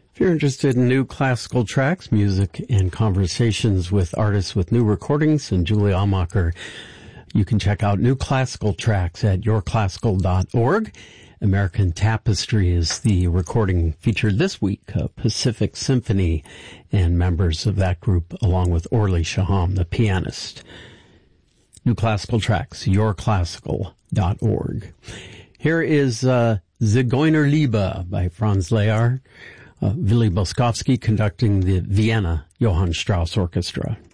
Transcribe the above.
If you're interested in new classical tracks, music, and conversations with artists with new recordings and Julie Almacher, you can check out new classical tracks at yourclassical.org. American Tapestry is the recording featured this week, Pacific Symphony, and members of that group, along with Orly Shaham, the pianist. New classical tracks, yourclassical.org. Here is Zigeunerliebe by Franz Lehár, Willy Boskowski conducting the Vienna Johann Strauss Orchestra.